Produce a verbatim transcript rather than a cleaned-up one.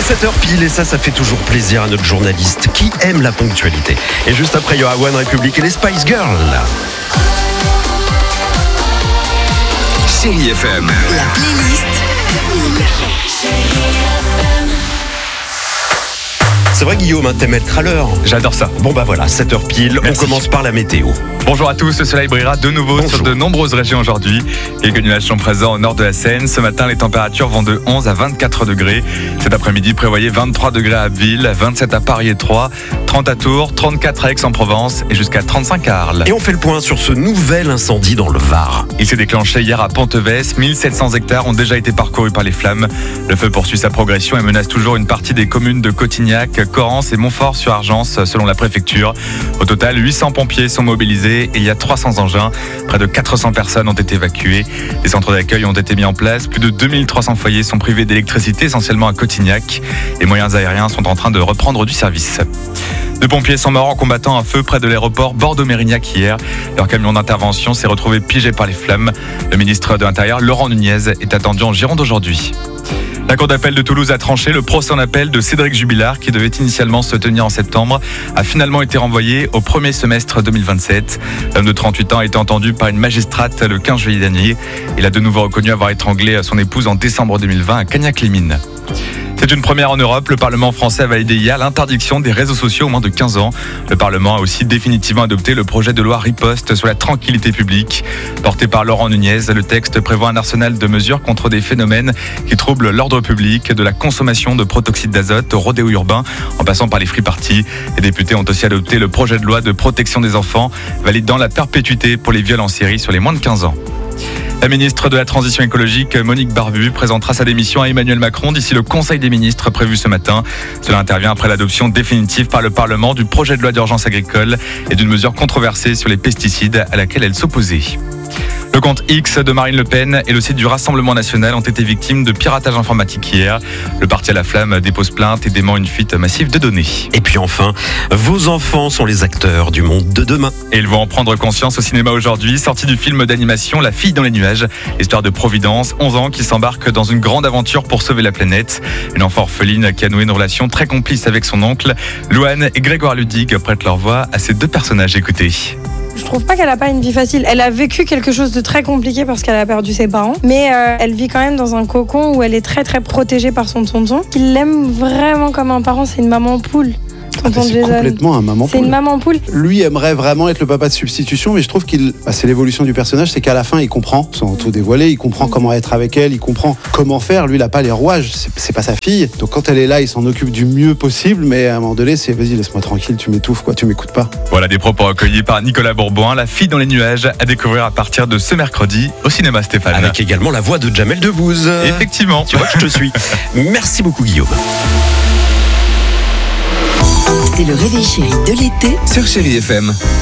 sept heures pile et ça, ça fait toujours plaisir à notre journaliste qui aime la ponctualité. Et juste après, il y aura One Republic et les Spice Girls. Chérie F M. La playlist. C'est vrai, Guillaume, hein, t'aimes être à l'heure. J'adore ça. Bon bah voilà, sept heures pile, Merci. On commence par la météo. Bonjour à tous, le soleil brillera de nouveau Bonjour. sur de nombreuses régions aujourd'hui. Quelques nuages sont présents au nord de la Seine. Ce matin, les températures vont de onze à vingt-quatre degrés. Cet après-midi, prévoyez vingt-trois degrés à Abbeville, vingt-sept à Paris et Troyes, trente à Tours, trente-quatre à Aix-en-Provence et jusqu'à trente-cinq à Arles. Et on fait le point sur ce nouvel incendie dans le Var. Il s'est déclenché hier à Ponteves. mille sept cents hectares ont déjà été parcourus par les flammes. Le feu poursuit sa progression et menace toujours une partie des communes de Cotignac, Correns et Montfort-sur-Argence, selon la préfecture. Au total, huit cents pompiers sont mobilisés et il y a trois cents engins. Près de quatre cents personnes ont été évacuées. Les centres d'accueil ont été mis en place. Plus de deux mille trois cents foyers sont privés d'électricité, essentiellement à Cotignac. Les moyens aériens sont en train de reprendre du service. Deux pompiers sont morts en combattant un feu près de l'aéroport Bordeaux-Mérignac hier. Leur camion d'intervention s'est retrouvé piégé par les flammes. Le ministre de l'Intérieur, Laurent Nunez, est attendu en Gironde aujourd'hui. La Cour d'appel de Toulouse a tranché. Le procès en appel de Cédric Jubilard, qui devait initialement se tenir en septembre, a finalement été renvoyé au premier semestre deux mille vingt-sept. L'homme de trente-huit ans a été entendu par une magistrate le quinze juillet dernier. Il a de nouveau reconnu avoir étranglé son épouse en décembre deux mille vingt à Cagnac-les-Mines. C'est une première en Europe. Le Parlement français a validé hier l'interdiction des réseaux sociaux aux moins de quinze ans. Le Parlement a aussi définitivement adopté le projet de loi Riposte sur la tranquillité publique. Porté par Laurent Nunez, le texte prévoit un arsenal de mesures contre des phénomènes qui troublent l'ordre public, de la consommation de protoxyde d'azote au rodéo urbain, en passant par les free parties. Les députés ont aussi adopté le projet de loi de protection des enfants, validant la perpétuité pour les viols en série sur les moins de quinze ans. La ministre de la Transition écologique, Monique Barbu, présentera sa démission à Emmanuel Macron d'ici le Conseil des ministres prévu ce matin. Cela intervient après l'adoption définitive par le Parlement du projet de loi d'urgence agricole et d'une mesure controversée sur les pesticides à laquelle elle s'opposait. Le compte X de Marine Le Pen et le site du Rassemblement National ont été victimes de piratage informatique hier. Le parti à la flamme dépose plainte et dément une fuite massive de données. Et puis enfin, vos enfants sont les acteurs du monde de demain. Et ils vont en prendre conscience au cinéma aujourd'hui. Sortie du film d'animation La fille dans les nuages, histoire de Providence, onze ans qui s'embarque dans une grande aventure pour sauver la planète. Une enfant orpheline qui a noué une relation très complice avec son oncle. Louane et Grégoire Ludig prêtent leur voix à ces deux personnages. Écoutez. Je trouve pas qu'elle a pas une vie facile. Elle a vécu quelque chose de très compliqué parce qu'elle a perdu ses parents. Mais euh, elle vit quand même dans un cocon où elle est très très protégée par son tonton. Il l'aime vraiment comme un parent, c'est une maman poule. Ah bah c'est complètement un maman C'est poule. une maman poule. Lui aimerait vraiment être le papa de substitution, mais je trouve qu'il, bah, c'est l'évolution du personnage, c'est qu'à la fin il comprend, sans tout dévoiler, il comprend comment être avec elle, il comprend comment faire. Lui il a pas les rouages, c'est, c'est pas sa fille. Donc quand elle est là, il s'en occupe du mieux possible, mais à un moment donné, c'est vas-y laisse-moi tranquille, tu m'étouffes quoi, tu m'écoutes pas. Voilà des propos recueillis par Nicolas Bourbon. La fille dans les nuages à découvrir à partir de ce mercredi au cinéma, Stéphane. Avec également la voix de Jamel Debbouze. Effectivement. Tu vois que je te suis. Merci beaucoup Guillaume. C'est le réveil chéri de l'été Sur Chérie F M.